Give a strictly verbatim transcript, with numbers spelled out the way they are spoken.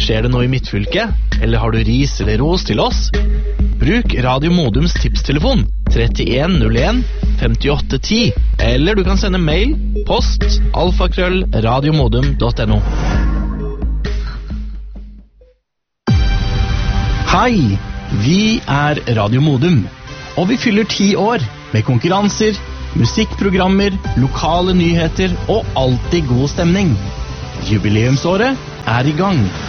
Skjer det noe i midtfylket? Eller har du ris eller ros til oss? Bruk Radio Modums tipstelefon trettien null en femtiåtte ti, eller du kan sende mail post alfakrøll radiomodum punktum no. Hei, vi er Radio Modum, og vi fyller ti år med konkurranser, musikkprogrammer, lokale nyheter og alltid god stemning. Jubileumsåret er i gang.